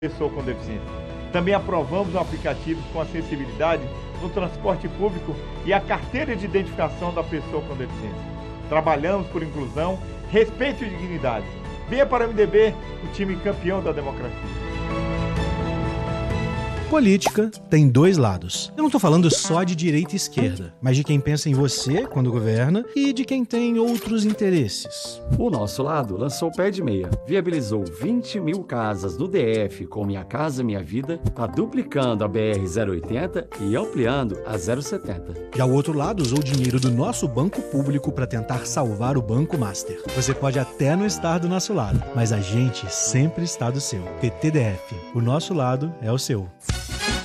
pessoa com deficiência. Também aprovamos aplicativos com acessibilidade no transporte público e a carteira de identificação da pessoa com deficiência. Trabalhamos por inclusão, respeito e dignidade. Venha para o MDB, o time campeão da democracia. Política tem dois lados. Eu não tô falando só de direita e esquerda, mas de quem pensa em você quando governa e de quem tem outros interesses. O nosso lado lançou o Pé de Meia, viabilizou 20 mil casas no DF com Minha Casa Minha Vida, tá duplicando a BR-080 e ampliando a 070. Já o outro lado usou o dinheiro do nosso banco público para tentar salvar o Banco Master. Você pode até não estar do nosso lado, mas a gente sempre está do seu. PTDF, o nosso lado é o seu.